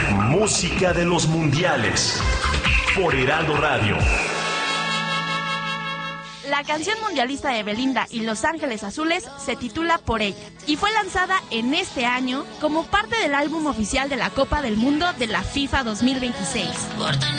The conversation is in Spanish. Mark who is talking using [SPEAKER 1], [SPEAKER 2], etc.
[SPEAKER 1] Música de los mundiales por Heraldo Radio.
[SPEAKER 2] La canción mundialista de Belinda y Los Ángeles Azules se titula Por ella y fue lanzada en este año como parte del álbum oficial de la Copa del Mundo de la FIFA 2026.